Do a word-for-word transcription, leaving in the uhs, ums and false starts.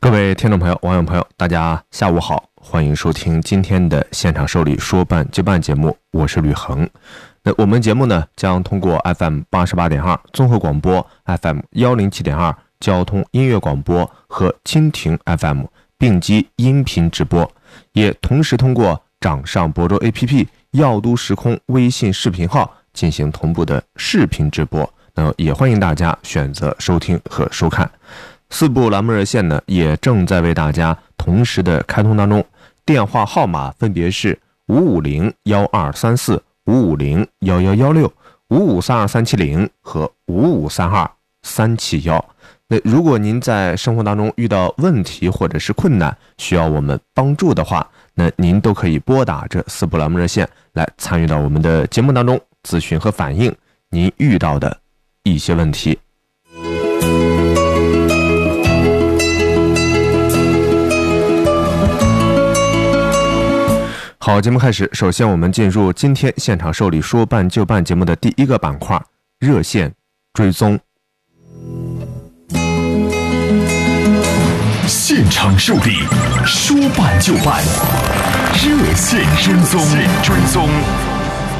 各位听众朋友、网友朋友，大家下午好，欢迎收听今天的现场受理说办就办节目，我是吕恒。那我们节目呢，将通过 F M 八十八点二 综合广播、F M 一零七点二 交通音乐广播和蜻蜓 F M 并机音频直播，也同时通过掌上博州 A P P、耀都时空微信视频号进行同步的视频直播。那也欢迎大家选择收听和收看。四部栏目热线呢，也正在为大家同时的开通当中，电话号码分别是五五零幺二三四、五五零幺幺幺六、五五三二三七零和五五三二三七幺。那如果您在生活当中遇到问题或者是困难，需要我们帮助的话，那您都可以拨打这四部栏目热线来参与到我们的节目当中，咨询和反映您遇到的一些问题。好，节目开始，首先我们进入今天现场受理说办就办节目的第一个板块，热线追踪。 现场受理说办就办，热线追踪追踪。